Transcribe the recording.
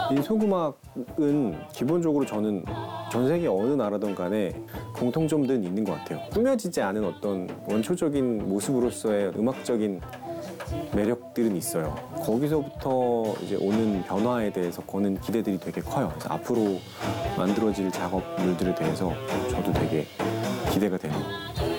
이 소금악은 기본적으로 저는 전 세계 어느 나라든 간에 공통점들은 있는 것 같아요. 꾸며지지 않은 어떤 원초적인 모습으로서의 음악적인 매력들은 있어요. 거기서부터 이제 오는 변화에 대해서 거는 기대들이 되게 커요. 그래서 앞으로 만들어질 작업물들에 대해서 저도 되게 기대가 되네요.